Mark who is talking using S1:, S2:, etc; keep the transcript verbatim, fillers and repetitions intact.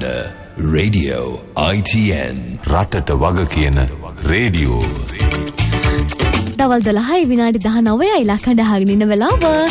S1: Alexander Radio I T N
S2: රටට වග කියන රේඩියෝ.
S3: දවල් දොළහයි විනාඩි දහනවයයි ලක්කඩ අහගෙන ඉන්න වෙලාව